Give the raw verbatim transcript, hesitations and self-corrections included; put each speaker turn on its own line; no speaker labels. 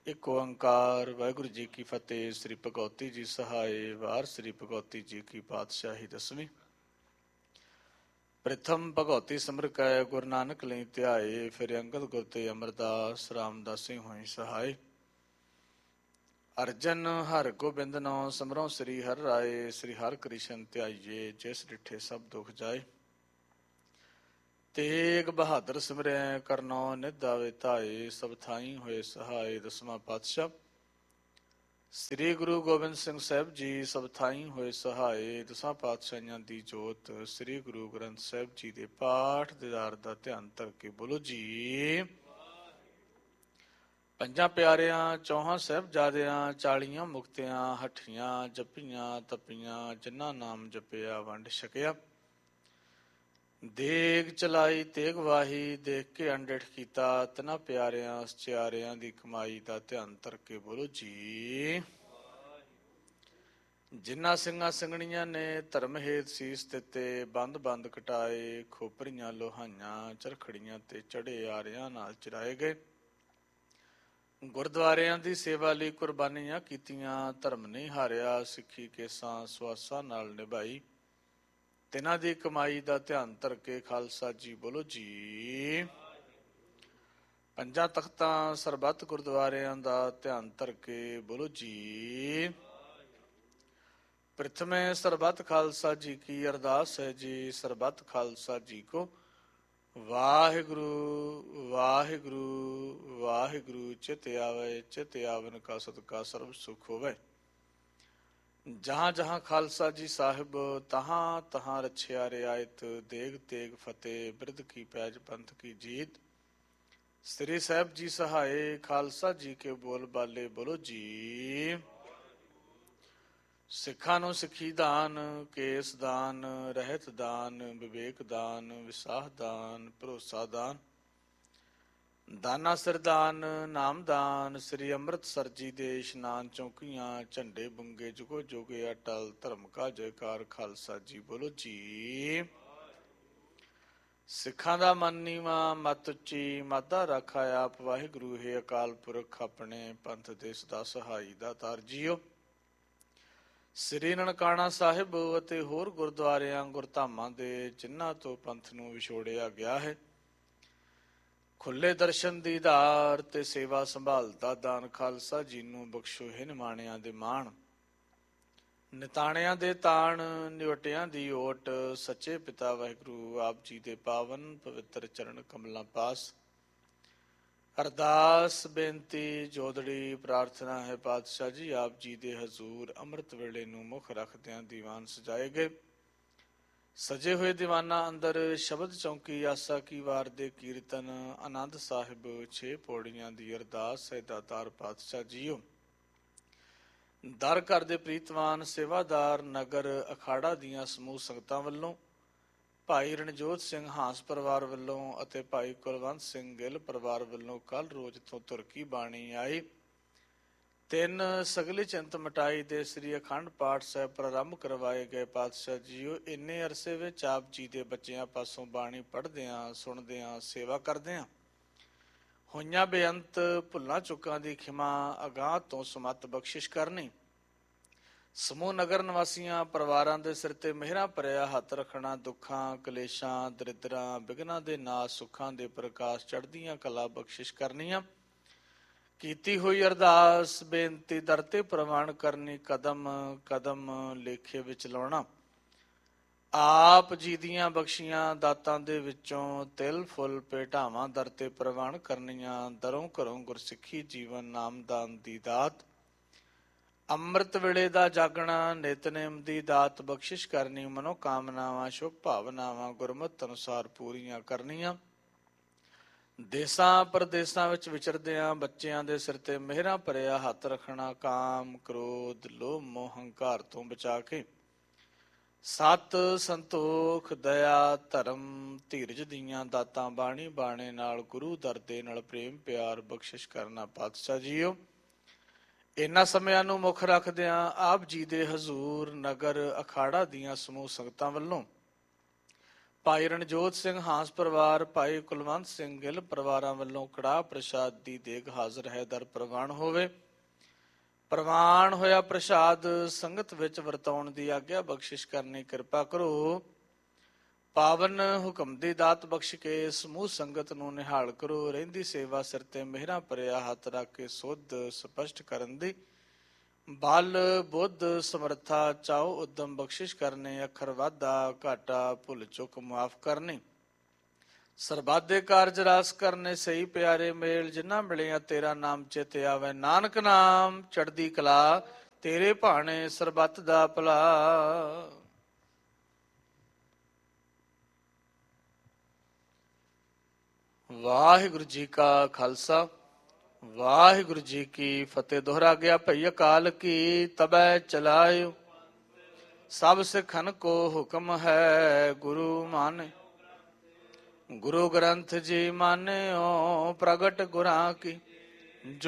ਇੱਕ ਓੰਕਾਰ ਵਾਹਿਗੁਰੂ ਜੀ ਕੀ ਫਤਿਹ। ਸ੍ਰੀ ਭਗਉਤੀ ਜੀ ਸਹਾਏ। ਵਾਰ ਸ੍ਰੀ ਭਗਉਤੀ ਜੀ ਕੀ ਪਾਤਸ਼ਾਹੀ ਦਸਵੀਂ। ਪ੍ਰਥਮ ਭਗਉਤੀ ਸਿਮਰ ਕੈ ਗੁਰੂ ਨਾਨਕ ਲਈ ਧਿਆਏ। ਫਿਰ ਅੰਗਦ ਗੁਰ ਤੇ ਅਮਰਦਾਸ ਰਾਮਦਾਸੀ ਹੋਈ ਸਹਾਏ। ਅਰਜਨ ਹਰਿ ਗੋਬਿੰਦ ਨੋ ਸਿਮਰੋ ਸ੍ਰੀ ਹਰਿ ਰਾਏ। ਸ੍ਰੀ ਹਰਿ ਕ੍ਰਿਸ਼ਨ ਧਿਆਈਏ ਜਿਸ ਡਿਠੇ ਸਭ ਦੁਖ ਜਾਏ। ਤੇਗ ਬਹਾਦਰ ਸਿਮਰੈ ਕਰਨੋ ਨਿਧ ਆਵੇ ਧਾਏ। ਸਭ ਥਾਈ ਹੋਏ ਸਹਾਏ। ਦਸਵਾਂ ਪਾਤਸ਼ਾਹ ਸ੍ਰੀ ਗੁਰੂ ਗੋਬਿੰਦ ਸਿੰਘ ਸਾਹਿਬ ਜੀ ਸਭ ਥਾਈ ਹੋਏ ਸਹਾਏ। ਦਸਾਂ ਪਾਤਸ਼ਾਹੀਆਂ ਦੀ ਜੋਤ ਸ੍ਰੀ ਗੁਰੂ ਗ੍ਰੰਥ ਸਾਹਿਬ ਜੀ ਦੇ ਪਾਠ ਦੀਦਾਰ ਦਾ ਧਿਆਨ ਧਰ ਕੇ ਬੋਲੋ ਜੀ। ਪੰਜਾਂ ਪਿਆਰਿਆਂ ਚੌਹਾਂ ਸਾਹਿਬਜ਼ਾਦਿਆਂ ਚਾਲੀਆਂ ਮੁਕਤਿਆਂ ਹੱਠੀਆਂ ਜੱਪੀਆਂ ਤਪੀਆਂ ਜਿਨ੍ਹਾਂ ਨਾਮ ਜਪਿਆ ਵੰਡ ਛਕਿਆ। ਦੇਗ ਚਲਾਈ ਤੇਗ ਵਾਹੀ ਦੇਖ ਕੇ ਅੰਡਿਠ ਕੀਤਾ। ਤਿਨਾਂ ਪਿਆਰਿਆਂ ਸਚਿਆਰਿਆਂ ਦੀ ਕਮਾਈ ਦਾ ਧਿਆਨ ਧਰ ਕੇ ਬੋਲੋ ਜੀ। ਜਿਨ੍ਹਾਂ ਸਿੰਘਾਂ ਸਿੰਘਣੀਆਂ ਨੇ ਧਰਮ ਹੇਤ ਸੀਸ ਦਿੱਤੇ ਬੰਦ ਬੰਦ ਕਟਾਏ। ਖੋਪਰੀਆਂ ਲੋਹਾਈਆਂ ਚਰਖੜੀਆਂ ਤੇ ਚੜੇ ਆਰਿਆਂ ਨਾਲ ਚਰਾਏ ਗਏ। ਗੁਰਦੁਆਰਿਆਂ ਦੀ ਸੇਵਾ ਲਈ ਕੁਰਬਾਨੀਆਂ ਕੀਤੀਆਂ। ਧਰਮ ਨਹੀਂ ਹਾਰਿਆ ਸਿੱਖੀ ਕੇਸਾਂ ਸਵਾਸਾਂ ਨਾਲ ਨਿਭਾਈ। ਤਿਨਾਂ ਦੀ ਕਮਾਈ ਦਾ ਧਿਆਨ ਧਰ ਕੇ ਖਾਲਸਾ ਜੀ ਬੋਲੋ ਜੀ। ਪੰਜਾਂ ਤਖਤਾਂ ਸਰਬੱਤ ਗੁਰਦੁਆਰਿਆਂ ਦਾ ਧਿਆਨ ਧਰ ਕੇ ਬੋਲੋ ਜੀ। ਪ੍ਰਥਮੇ ਸਰਬੱਤ ਖਾਲਸਾ ਜੀ ਕੀ ਅਰਦਾਸ ਹੈ ਜੀ। ਸਰਬੱਤ ਖਾਲਸਾ ਜੀ ਕੋ ਵਾਹਿਗੁਰੂ ਵਾਹਿਗੁਰੂ ਵਾਹਿਗੁਰੂ। ਚਿਤ ਆਵੇ ਚਿਤ ਆਵਨ ਕਾ ਸਦਕਾ ਸਰਬ ਸੁਖ ਹੋਵੇ। ਜਹਾਂ ਜਹਾਂ ਖਾਲਸਾ ਜੀ ਸਾਹਿਬ ਤਹਾਂ ਤਹਾਂ ਰਛਿਆ ਰਿਆਇਤ। ਦੇਗ ਤੇਗ ਫਤਿਹ ਬਿਰਧ ਕੀ ਪੈਜ ਪੰਥ ਕੀ ਜੀਤ। ਸ੍ਰੀ ਸਾਹਿਬ ਜੀ ਸਹਾਏ ਖਾਲਸਾ ਜੀ ਕੇ ਬੋਲ ਬਾਲੇ ਬੋਲੋ ਜੀ। ਸਿੱਖਾਂ ਨੂੰ ਸਿੱਖੀ ਦਾਨ ਕੇਸ ਦਾਨ ਰਹਿਤ ਦਾਨ ਵਿਵੇਕ ਦਾਨ ਵਿਸਾਹ ਦਾਨ ਭਰੋਸਾ ਦਾਨ ਦਾਨਾ ਸਰਦਾਨ ਨਾਮਦਾਨ। ਸ੍ਰੀ ਅੰਮ੍ਰਿਤਸਰ ਜੀ ਦੇ ਇਸ਼ਨਾਨ ਚੌਕੀਆਂ ਝੰਡੇ ਬੁੰਗੇ ਜੁਗੋ ਜੋਗੇ ਅਟਲ ਧਰਮ ਕਾ ਜੈਕਾਰ। ਖਾਲਸਾ ਜੀ ਬੋਲੋ ਜੀ। ਸਿੱਖਾਂ ਦਾ ਮਨ ਨੀਵਾਂ ਮਤ ਉੱਚੀ ਮਾਧਾ ਰਾਖਾ ਆਪ। ਵਾਹਿਗੁਰੂ ਹੈ ਅਕਾਲ ਪੁਰਖ ਆਪਣੇ ਪੰਥ ਦੇ ਸਦਾ ਸਹਾਈ ਦਾ ਤਾਰ ਜੀਓ। ਸ੍ਰੀ ਨਨਕਾਣਾ ਸਾਹਿਬ ਅਤੇ ਹੋਰ ਗੁਰਦੁਆਰਿਆਂ ਗੁਰਧਾਮਾਂ ਦੇ ਜਿਨ੍ਹਾਂ ਤੋਂ ਪੰਥ ਨੂੰ ਵਿਛੋੜਿਆ ਗਿਆ ਹੈ। ਖੁੱਲੇ ਦਰਸ਼ਨ ਦੀਦਾਰ ਤੇ ਸੇਵਾ ਸੰਭਾਲ ਦਾ ਦਾਨ। ਖਾਲਸਾ ਜੀ ਨੂੰ ਬਖਸ਼ੋ ਹੈ ਨਿਮਾਣਿਆਂ ਦੇ ਮਾਣ ਨਿਤਾਣਿਆਂ ਦੇ ਤਾਣ ਨਿਵਟਿਆਂ ਦੀ ਓਟ। ਸੱਚੇ ਪਿਤਾ ਵਾਹਿਗੁਰੂ ਆਪ ਜੀ ਦੇ ਪਾਵਨ ਪਵਿੱਤਰ ਚਰਨ ਕਮਲਾਂ ਪਾਸ ਅਰਦਾਸ ਬੇਨਤੀ ਜੋਦੜੀ ਪ੍ਰਾਰਥਨਾ ਹੈ। ਪਾਤਸ਼ਾਹ ਜੀ ਆਪ ਜੀ ਦੇ ਹਜ਼ੂਰ ਅੰਮ੍ਰਿਤ ਵੇਲੇ ਨੂੰ ਮੁੱਖ ਰੱਖਦਿਆਂ ਦੀਵਾਨ ਸਜਾਏ ਗਏ। ਸਜੇ ਹੋਏ ਦੀਵਾਨਾਂ ਅੰਦਰ ਸ਼ਬਦ ਚੌਂਕੀ ਆਸਾ ਕੀ ਵਾਰ ਦੇ ਕੀਰਤਨ ਆਨੰਦ ਸਾਹਿਬ ਛੇ ਪੌੜੀਆਂ ਦੀ ਅਰਦਾਸ ਹੈ। ਦਾਤਾਰ ਪਾਤਸ਼ਾਹ ਜੀਓ ਦਰ ਘਰ ਦੇ ਪ੍ਰੀਤਵਾਨ ਸੇਵਾਦਾਰ ਨਗਰ ਅਖਾੜਾ ਦੀਆਂ ਸਮੂਹ ਸੰਗਤਾਂ ਵੱਲੋਂ ਭਾਈ ਰਣਜੋਤ ਸਿੰਘ ਹਾਂਸ ਪਰਿਵਾਰ ਵੱਲੋਂ ਅਤੇ ਭਾਈ ਕੁਲਵੰਤ ਸਿੰਘ ਗਿੱਲ ਪਰਿਵਾਰ ਵੱਲੋਂ ਕੱਲ ਰੋਜ਼ ਤੋਂ ਤੁਰਕੀ ਬਾਣੀ ਆਈ। ਤਿੰਨ ਸਗਲੀ ਚਿੰਤ ਮਟਾਈ ਦੇ ਸ੍ਰੀ ਅਖੰਡ ਪਾਠ ਸਾਹਿਬ ਪ੍ਰਾਰੰਭ ਕਰਵਾਏ ਗਏ। ਪਾਤਸ਼ਾਹ ਜੀਓ ਇੰਨੇ ਅਰਸੇ ਵਿੱਚ ਆਪ ਜੀ ਦੇ ਬੱਚਿਆਂ ਪਾਸੋਂ ਬਾਣੀ ਪੜ੍ਹਦਿਆਂ ਸੁਣਦਿਆਂ ਸੇਵਾ ਕਰਦਿਆਂ ਹੋਈਆਂ ਬੇਅੰਤ ਭੁੱਲਾਂ ਚੁੱਕਾਂ ਦੀ ਖਿਮਾ ਅਗਾਂਹ ਤੋਂ ਸਮੱਤ ਬਖਸ਼ਿਸ਼ ਕਰਨੀ। ਸਮੂਹ ਨਗਰ ਨਿਵਾਸੀਆਂ ਪਰਿਵਾਰਾਂ ਦੇ ਸਿਰ ਤੇ ਮਿਹਰਾਂ ਭਰਿਆ ਹੱਥ ਰੱਖਣਾ। ਦੁੱਖਾਂ ਕਲੇਸ਼ਾਂ ਦਰਿਦਰਾਂ ਬਿਘਨਾਂ ਦੇ ਨਾਸ ਸੁੱਖਾਂ ਦੇ ਪ੍ਰਕਾਸ਼ ਚੜ੍ਹਦੀਆਂ ਕਲਾ ਬਖਸ਼ਿਸ਼ ਕਰਨੀਆਂ। ਕੀਤੀ ਹੋਈ ਅਰਦਾਸ ਬੇਨਤੀ ਦਰ ਤੇ ਪ੍ਰਵਾਨ ਕਰਨੀ। ਕਦਮ ਕਦਮ ਲੇਖੇ ਵਿੱਚ ਲਾਉਣਾ। ਆਪ ਜੀ ਦੀਆਂ ਬਖਸ਼ੀਆਂ ਦਾਤਾਂ ਦੇ ਵਿੱਚੋਂ ਤਿਲ ਫੁੱਲ ਭੇਟਾਵਾਂ ਦਰ ਤੇ ਪ੍ਰਵਾਨ ਕਰਨੀਆਂ। ਦਰੋਂ ਘਰੋਂ ਗੁਰਸਿੱਖੀ ਜੀਵਨ ਨਾਮਦਾਨ ਦੀ ਦਾਤ ਅੰਮ੍ਰਿਤ ਵੇਲੇ ਦਾ ਜਾਗਣਾ ਨਿਤਨੇਮ ਦੀ ਦਾਤ ਬਖਸ਼ਿਸ਼ ਕਰਨੀ। ਮਨੋਕਾਮਨਾਵਾਂ ਸ਼ੁਭ ਭਾਵਨਾਵਾਂ ਗੁਰਮਤਿ ਅਨੁਸਾਰ ਪੂਰੀਆਂ ਕਰਨੀਆਂ। ਦੇਸਾਂ ਪ੍ਰਦੇਸਾਂ ਵਿੱਚ ਵਿਚਰਦਿਆਂ ਬੱਚਿਆਂ ਦੇ ਸਿਰ ਤੇ ਮਿਹਰਾਂ ਭਰਿਆ ਹੱਥ ਰੱਖਣਾ। ਕਾਮ ਕ੍ਰੋਧ ਲੋਭ ਮੋਹ ਹੰਕਾਰ ਤੋਂ ਬਚਾ ਕੇ ਸਤ ਸੰਤੋਖ ਦਇਆ ਧਰਮ ਧੀਰਜ ਦੀਆਂ ਦਾਤਾਂ ਬਾਣੀ ਬਾਣੇ ਨਾਲ ਗੁਰੂ ਦਰ ਦੇ ਨਾਲ ਪ੍ਰੇਮ ਪਿਆਰ ਬਖਸ਼ਿਸ਼ ਕਰਨਾ। ਪਾਤਸ਼ਾਹ ਜੀਓ ਇਹਨਾਂ ਸਮਿਆਂ ਨੂੰ ਮੁੱਖ ਰੱਖਦਿਆਂ ਆਪ ਜੀ ਦੇ ਹਜ਼ੂਰ ਨਗਰ ਅਖਾੜਾ ਦੀਆਂ ਸਮੂਹ ਸੰਗਤਾਂ ਵੱਲੋਂ ਭਾਈ ਰਣਜੋਤ ਸਿੰਘ ਹਾਂਸ ਪਰਿਵਾਰ, ਭਾਈ ਕੁਲਵੰਤ ਸਿੰਘ ਗਿੱਲ ਪਰਿਵਾਰਾਂ ਵੱਲੋਂ ਕੜਾਹ ਪ੍ਰਸ਼ਾਦ ਦੀ ਦੇਗ ਹਾਜ਼ਰ ਹੈ। ਦਰ ਪ੍ਰਵਾਨ ਹੋਵੇ। ਪ੍ਰਵਾਨ ਹੋਇਆ ਪ੍ਰਸ਼ਾਦ ਸੰਗਤ ਵਿੱਚ ਵਰਤਾਉਣ ਦੀ ਆਗਿਆ ਬਖਸ਼ਿਸ਼ ਕਰਨੀ ਕਿਰਪਾ ਕਰੋ। ਪਾਵਨ ਹੁਕਮ ਦੀ ਦਾਤ ਬਖਸ਼ ਕੇ ਸਮੂਹ ਸੰਗਤ ਨੂੰ ਨਿਹਾਲ ਕਰੋ। ਰਹਿੰਦੀ ਸੇਵਾ ਸਿਰ ਤੇ ਮਿਹਰਾਂ ਭਰਿਆ ਹੱਥ ਰੱਖ ਕੇ ਸੁੱਧ ਸਪਸ਼ਟ ਕਰਨ ਦੀ ਬਲ ਬੁੱਧ ਸਮਰੱਥਾ ਚਾਓ ਉਦਮ ਬਖਸ਼ਿਸ਼ ਕਰਨੇ। ਅੱਖਰ ਵਾਧਾ ਘਾਟਾ ਭੁੱਲ ਚੁੱਕ ਮੁਆਫ ਕਰਨੀ। ਸਰਬਾਦੇ ਕਾਰਜ ਰਾਸ ਕਰਨੇ ਸਹੀ ਪਿਆਰੇ ਮੇਲ। ਜਿਨ੍ਹਾਂ ਮਿਲਿਆ ਤੇਰਾ ਨਾਮ ਚਿਤ ਆਵੇ। ਨਾਨਕ ਨਾਮ ਚੜ੍ਹਦੀ ਕਲਾ ਤੇਰੇ ਭਾਣੇ ਸਰਬੱਤ ਦਾ ਭਲਾ। ਵਾਹਿਗੁਰੂ ਜੀ ਕਾ ਖਾਲਸਾ ਵਾਹਿਗੁਰੂ ਜੀ ਕੀ ਫਤਿਹ। ਦੋਹਰਾ ਗਿਆ ਭਈ ਅਕਾਲ ਕੀ ਤਬੈ ਚਲਾਇਓ। ਸਭ ਸਿੱਖਨ ਕੋ ਹੁਕਮ ਹੈ ਗੁਰੂ ਮਾਨੇ। ਗੁਰੂ ਗ੍ਰੰਥ ਜੀ ਮਾਨਿਓ ਪ੍ਰਗਟ ਗੁਰਾਂ ਕੀ।